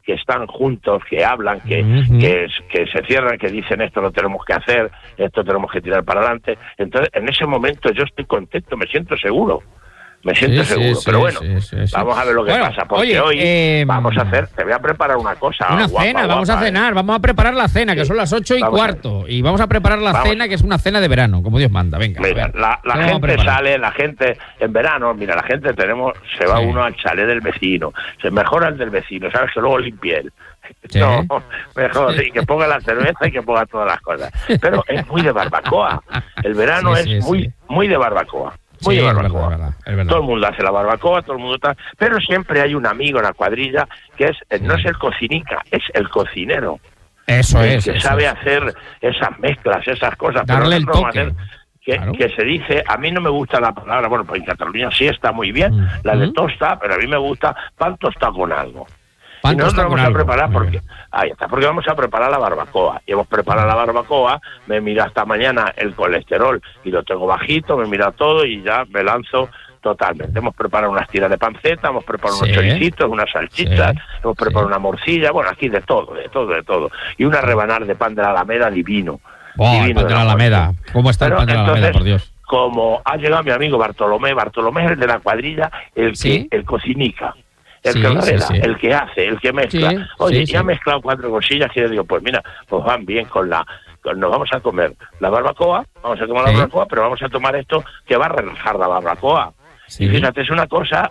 que están juntos, que hablan, que se cierran, que dicen esto lo tenemos que hacer, esto tenemos que tirar para adelante. Entonces, en ese momento yo estoy contento, me siento seguro. Pero bueno, vamos a ver lo que pasa, porque hoy vamos a hacer, te voy a preparar una cosa. Una cena, vamos a cenar, vamos a preparar la cena, que son las 8:15, y vamos a preparar la cena, que es una cena de verano, como Dios manda, venga. Mira, la gente sale, la gente, en verano, mira, la gente se va uno al chalet del vecino, se mejora el del vecino, ¿sabes? Que luego limpie él. No, mejor, sí, que ponga la cerveza y que ponga todas las cosas. Pero es muy de barbacoa, el verano es muy de barbacoa. Muy de barbacoa. Es verdad. Todo el mundo hace la barbacoa, todo el mundo está... Pero siempre hay un amigo en la cuadrilla que no es el cocinica, es el cocinero. Eso es. Que sabe hacer esas mezclas, esas cosas. Darle el toque. Que se dice, a mí no me gusta la palabra, bueno, pues en Cataluña sí está muy bien, la de tosta, pero a mí me gusta pan tostado con algo. Y nosotros vamos a preparar porque vamos a preparar la barbacoa. Y hemos preparado la barbacoa, me mira hasta mañana el colesterol y lo tengo bajito, me mira todo y ya me lanzo totalmente. Hemos preparado unas tiras de panceta, hemos preparado unos choricitos, unas salchichas, hemos preparado una morcilla, bueno, aquí de todo. Y una rebanada de pan de la Alameda divino. El pan de la Alameda. ¿Cómo está el pan de la Alameda, por Dios? Como ha llegado mi amigo Bartolomé es el de la cuadrilla, el cocinica. El que enreda, el que hace, el que mezcla. Ya ha mezclado 4 cosillas que yo digo, pues mira, pues van bien nos vamos a comer la barbacoa, pero vamos a tomar esto que va a relajar la barbacoa. Y fíjate, es una cosa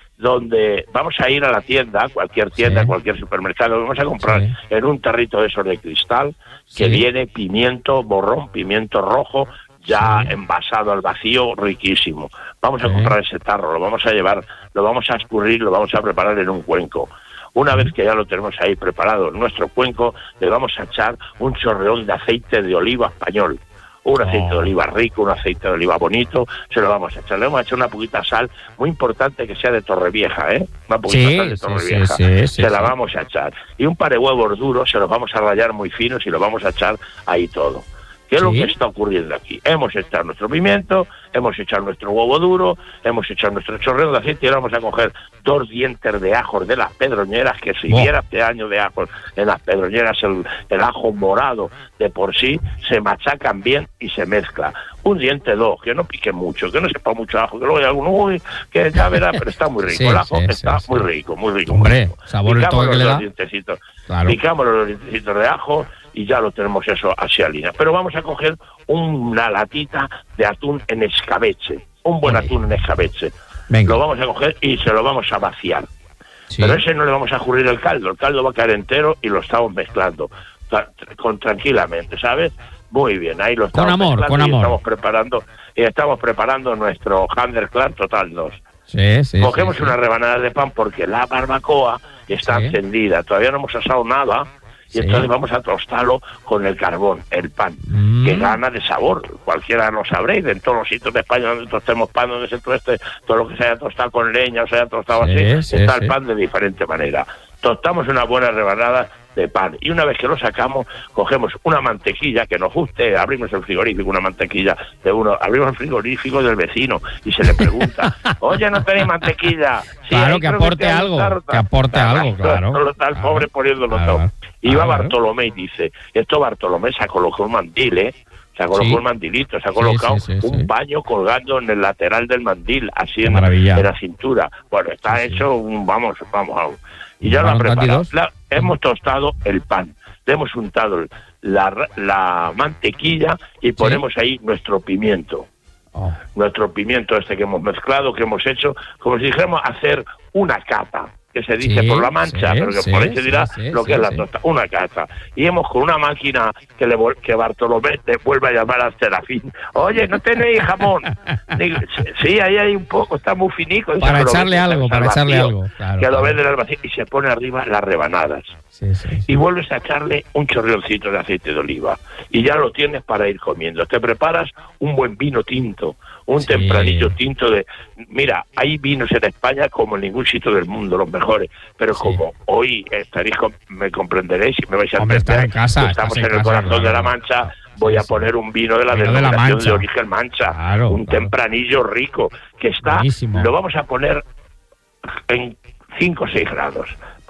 donde vamos a ir a la tienda, cualquier cualquier supermercado, vamos a comprar en un tarrito de esos de cristal, que viene pimiento borrón, pimiento rojo, ya envasado al vacío, riquísimo. Vamos a comprar ese tarro, lo vamos a llevar, lo vamos a escurrir, lo vamos a preparar en un cuenco. Una vez que ya lo tenemos ahí preparado en nuestro cuenco, le vamos a echar un chorreón de aceite de oliva español. Un aceite de oliva rico, un aceite de oliva bonito, se lo vamos a echar. Le vamos a echar una poquita sal, muy importante que sea de Torrevieja, una poquita sal de Torrevieja. Se la vamos a echar. Y un par de huevos duros, se los vamos a rallar muy finos y los vamos a echar ahí todo. ¿Qué es lo que está ocurriendo aquí? Hemos echado nuestro pimiento, hemos echado nuestro huevo duro, hemos echado nuestro chorreo de aceite y ahora vamos a coger 2 dientes de ajos de las pedroñeras, que si hubiera este año de ajos en las pedroñeras, el ajo morado de por sí, se machacan bien y se mezcla. Un diente 2, que no pique mucho, que no sepa mucho ajo, que luego hay alguno, que ya verá, pero está muy rico. El ajo está muy rico. Hombre, sabor el toque que le da. Picamos los dientecitos de ajo y ya lo tenemos eso así a línea. Pero vamos a coger una latita de atún en escabeche, un buen atún en escabeche. Lo vamos a coger y se lo vamos a vaciar. Pero ese no le vamos a escurrir el caldo va a caer entero y lo estamos mezclando tranquilamente, ¿sabes? Muy bien, ahí lo estamos mezclando con amor. Estamos preparando nuestro Handerclan Total 2. Cogemos una rebanada de pan porque la barbacoa está encendida, todavía no hemos asado nada. Y entonces vamos a tostarlo con el carbón, el pan, que gana de sabor. Cualquiera lo sabréis, en todos los sitios de España donde tostemos pan, donde se tueste, todo lo que se haya tostado con leña o se haya tostado así, está el pan de diferente manera. Tostamos una buena rebanada de pan y una vez que lo sacamos, cogemos una mantequilla que nos guste, abrimos el frigorífico, una mantequilla de uno, abrimos el frigorífico del vecino y se le pregunta, oye, ¿no tenéis mantequilla? Sí, claro, que aporte algo, claro. Está el pobre poniéndolo todo. Y va Bartolomé y dice, Bartolomé se ha colocado un mandil, se ha colocado un mandilito, se ha colocado un paño colgando en el lateral del mandil, así en la cintura. Bueno, está hecho vamos. Y ya lo ha preparado. Hemos tostado el pan, le hemos untado la mantequilla y ponemos ahí nuestro pimiento. Nuestro pimiento que hemos mezclado, que hemos hecho, como si dijéramos hacer una capa, que se dice por la mancha, pero que por ahí se dirá lo que es la tosta, una capa. Y hemos con una máquina que Bartolomé te vuelve a llamar al Serafín. Oye, ¿no tenéis jamón? Digo, sí, ahí hay un poco, está muy finico. Para echarle algo. Claro, que lo venden al vacío y se pone arriba las rebanadas. Y vuelves a echarle un chorreoncito de aceite de oliva. Y ya lo tienes para ir comiendo. Te preparas un buen vino tinto, un tempranillo tinto de... Mira, hay vinos en España como en ningún sitio del mundo, los mejores, pero como hoy estaréis, me comprenderéis y me vais a entender, en casa, estamos en el corazón de la Mancha, voy a poner un vino de la denominación de origen Mancha, un tempranillo rico, que está, lo vamos a poner en 5 o 6 grados.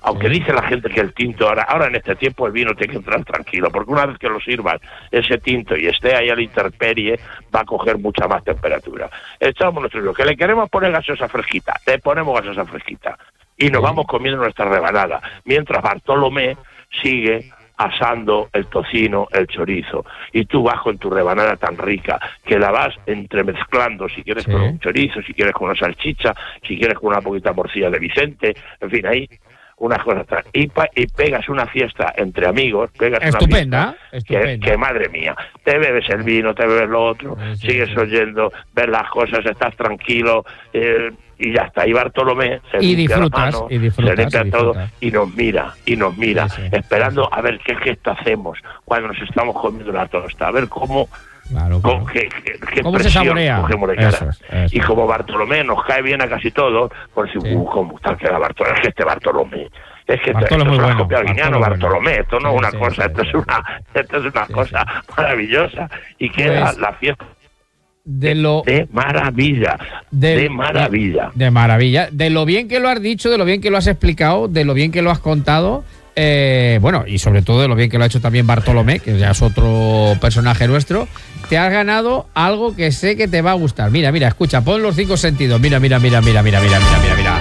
Aunque dice la gente que el tinto, ahora en este tiempo el vino tiene que entrar tranquilo, porque una vez que lo sirvan ese tinto y esté ahí a la intemperie, va a coger mucha más temperatura. Echamos nuestro vino, que le queremos poner gaseosa fresquita, le ponemos gaseosa fresquita, y nos vamos comiendo nuestra rebanada, mientras Bartolomé sigue asando el tocino, el chorizo, y tú vas con tu rebanada tan rica que la vas entremezclando, si quieres con un chorizo, si quieres con una salchicha, si quieres con una poquita morcilla de Vicente, en fin, ahí unas cosas y pegas una fiesta entre amigos, pegas estupenda, una fiesta que madre mía, te bebes el vino, te bebes lo otro, sigues oyendo, ves las cosas, estás tranquilo, y ya está, y Bartolomé se limpia la mano, se limpia todo, y nos mira, esperando a ver qué gesto hacemos cuando nos estamos comiendo la tosta, a ver cómo... Claro. ¿Qué ¿Cómo se saborea? Eso. Y como Bartolomé nos cae bien a casi todos, por si cómo tal que era Bartolomé, es que este Bartolomé, es que esto es una copia guiñano, Bartolomé, esto no es una cosa, esto es una cosa maravillosa, y queda la fiesta de maravilla. De maravilla. De lo bien que lo has dicho, de lo bien que lo has explicado, de lo bien que lo has contado. Bueno, y sobre todo de lo bien que lo ha hecho también Bartolomé, que ya es otro personaje nuestro, te has ganado algo que sé que te va a gustar. Mira, escucha, pon los 5 sentidos. Mira.